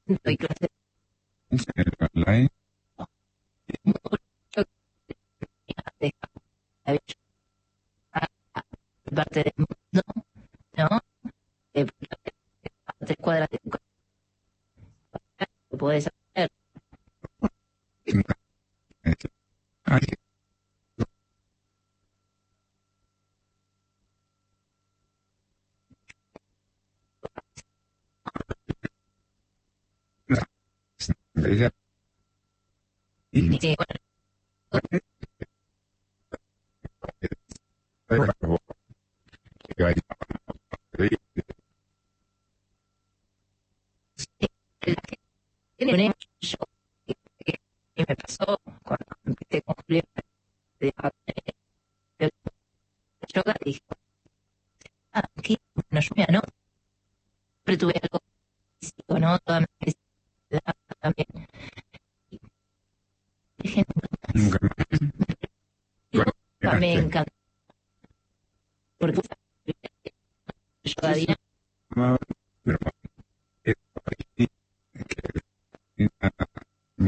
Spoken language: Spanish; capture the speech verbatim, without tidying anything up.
doy clases ¿En serio? ¿Online? mucho de parte del mundo, ¿no? De tres cuadras de tu casa, lo podés hacer. Ay, ella, y Y sí, bueno, la que tiene un hecho, yo, que, que- que me pasó cuando empecé con Julián de, de yoga, dije, ah, aquí, bueno, yo me anoto, siempre tuve algo físico, ¿no? Toda mi felicidad también. Y dije, nunca nunca me me encantó, porque yoga Sí, sí, dinámica, no,